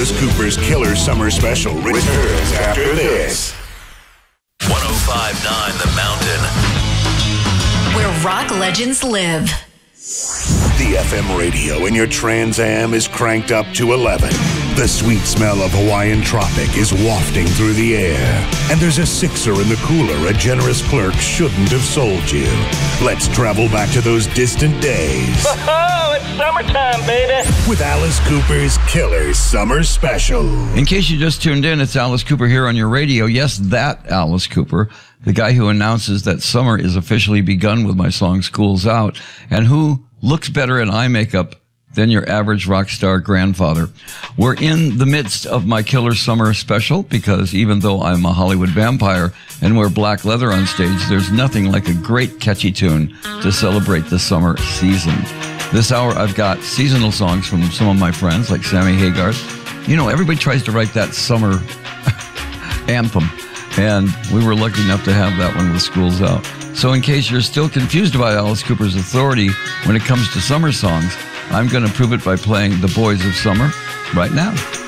Alice Cooper's Killer Summer Special returns after this. 105.9 The Mountain. Where rock legends live. The FM radio in your Trans Am is cranked up to 11. The sweet smell of Hawaiian tropic is wafting through the air. And there's a sixer in the cooler a generous clerk shouldn't have sold you. Let's travel back to those distant days. Oh, it's summertime, baby. With Alice Cooper's Killer Summer Special. In case you just tuned in, it's Alice Cooper here on your radio. Yes, that Alice Cooper, the guy who announces that summer is officially begun with my song School's Out, and who looks better in eye makeup than your average rock star grandfather. We're in the midst of my Killer Summer Special because even though I'm a Hollywood vampire and wear black leather on stage, there's nothing like a great catchy tune to celebrate the summer season. This hour, I've got seasonal songs from some of my friends like Sammy Hagar. You know, everybody tries to write that summer anthem, and we were lucky enough to have that one with School's Out. So in case you're still confused about Alice Cooper's authority when it comes to summer songs, I'm going to prove it by playing The Boys of Summer right now.